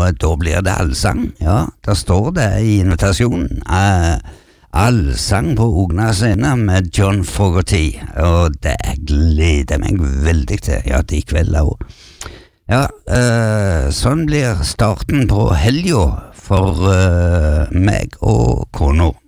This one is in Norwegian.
og da blir det allsang. Ja, der står det i invitasjonen. Allsang på Ogna scene med John Fogerty, og det gleder meg veldig til, ja, til I kveld også. Ja, sånn blir starten på helga for meg og kona.